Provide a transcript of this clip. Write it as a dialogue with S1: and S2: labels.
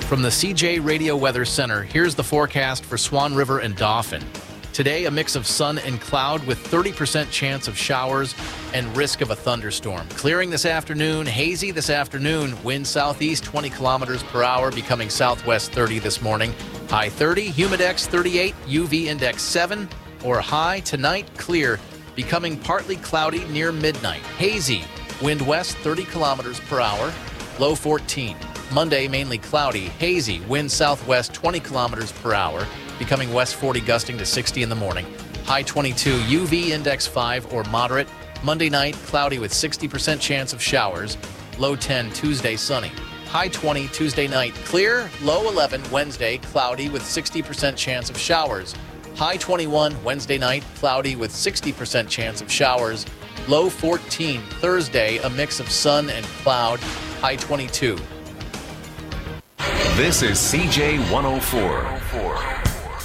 S1: From the CJ Radio Weather Center, here's the forecast for Swan River and Dauphin. Today, a mix of sun and cloud with 30% chance of showers and risk of a thunderstorm. Clearing this afternoon, hazy this afternoon, wind southeast 20 kilometers per hour, becoming southwest 30 this morning. High 30, humidex 38, UV index 7, or high tonight, clear, becoming partly cloudy near midnight. Hazy, wind west 30 kilometers per hour, low 14. Monday, mainly cloudy, hazy, wind southwest 20 kilometers per hour, becoming west 40 gusting to 60 in the morning. High 22, UV index 5 or moderate. Monday night, cloudy with 60% chance of showers. Low 10, Tuesday, sunny. High 20, Tuesday night, clear. Low 11, Wednesday, cloudy with 60% chance of showers. High 21, Wednesday night, cloudy with 60% chance of showers. Low 14, Thursday, a mix of sun and cloud. High 22.
S2: This is CJ 104.